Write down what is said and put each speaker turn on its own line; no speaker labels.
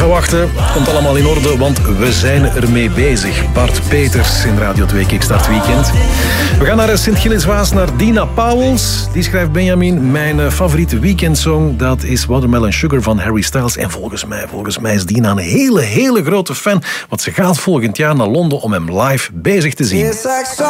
even wachten. Komt allemaal in orde, want we zijn ermee bezig. Bart Peters in Radio 2 Kickstart Weekend. We gaan naar Sint-Gilles-Waas, naar Dina Pauwels. Die schrijft: Benjamin, mijn favoriete weekendsong, dat is Watermelon Sugar van Harry Styles. En volgens mij is Dina een hele grote fan. Want ze gaat volgend jaar naar Londen om hem live bezig te zien.